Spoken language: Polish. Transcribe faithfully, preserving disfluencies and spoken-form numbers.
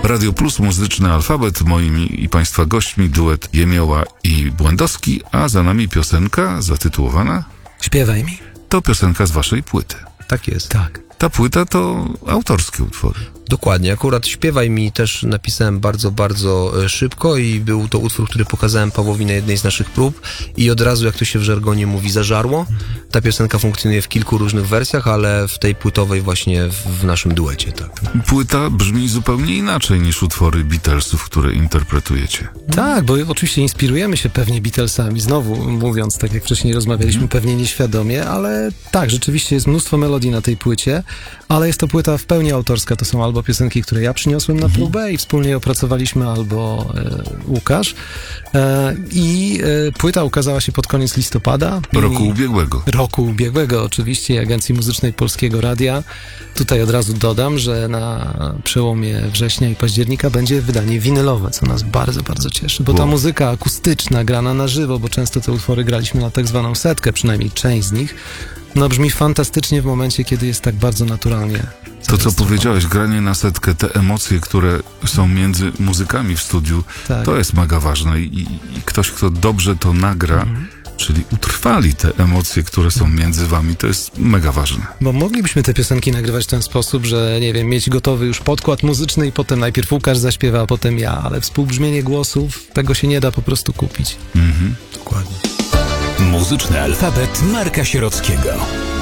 Radio Plus, muzyczny alfabet. Moimi i Państwa gośćmi duet Jemioła i Błędowski, a za nami piosenka zatytułowana Śpiewaj mi. To piosenka z waszej płyty. Tak jest. Tak. Ta płyta to autorskie utwory. Dokładnie. Akurat Śpiewaj mi też napisałem bardzo, bardzo szybko i był to utwór, który pokazałem Pawłowi na jednej z naszych prób i od razu, jak to się w żargonie mówi, zażarło. Ta piosenka funkcjonuje w kilku różnych wersjach, ale w tej płytowej właśnie w, w naszym duecie, tak. Płyta brzmi zupełnie inaczej niż utwory Beatlesów, które interpretujecie. Tak, bo oczywiście inspirujemy się pewnie Beatlesami, znowu mówiąc, tak jak wcześniej rozmawialiśmy, pewnie nieświadomie, ale tak, rzeczywiście jest mnóstwo melodii na tej płycie, ale jest to płyta w pełni autorska, to są albo piosenki, które ja przyniosłem na próbę i wspólnie je opracowaliśmy, albo e, Łukasz. E, I e, płyta ukazała się pod koniec listopada. Roku I, ubiegłego. Roku ubiegłego, oczywiście, Agencji Muzycznej Polskiego Radia. Tutaj od razu dodam, że na przełomie września i października będzie wydanie winylowe, co nas bardzo, bardzo cieszy, bo ta Wow. muzyka akustyczna, grana na żywo, bo często te utwory graliśmy na tak zwaną setkę, przynajmniej część z nich, no brzmi fantastycznie w momencie, kiedy jest tak bardzo naturalnie. To, co zarejestrowane. powiedziałeś, granie na setkę, te emocje, które są między muzykami w studiu, Tak. to jest mega ważne. I, i ktoś, kto dobrze to nagra, Mhm. czyli utrwali te emocje, które są między wami, to jest mega ważne. Bo moglibyśmy te piosenki nagrywać w ten sposób, że nie wiem, mieć gotowy już podkład muzyczny i potem najpierw Łukasz zaśpiewa, a potem ja, ale współbrzmienie głosów, tego się nie da po prostu kupić. Mhm. Dokładnie. Muzyczny alfabet Marka Sierockiego.